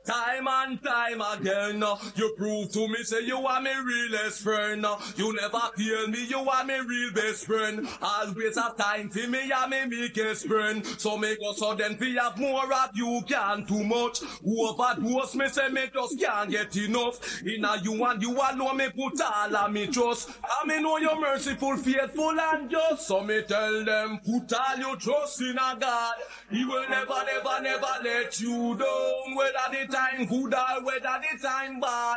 Time and time again, you prove to me, say you are my realest friend. You never kill me, you are my real best friend. Always have time for me, I'm my biggest friend. So me go so then we have more of you can too much. Overdose me, say me just can't get enough. Inna you and you alone, me put all of me trust. I me know you're merciful, faithful and just. So me tell them, put all your trust in a God. He will never, never, never let you down. Whether the time good or whether the time bad.